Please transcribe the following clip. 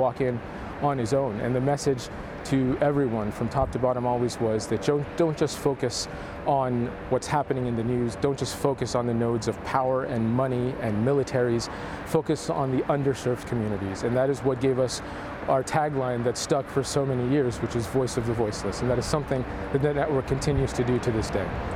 walk in on his own. And the message to everyone from top to bottom always was that don't just focus on what's happening in the news, don't just focus on the nodes of power and money and militaries, focus on the underserved communities. And that is what gave us our tagline that stuck for so many years, which is Voice of the Voiceless. And that is something that the network continues to do to this day.